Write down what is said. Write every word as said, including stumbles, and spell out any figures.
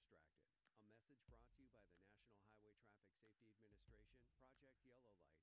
distracted. A message brought to you by the National Highway Traffic Safety Administration, Project Yellow Light,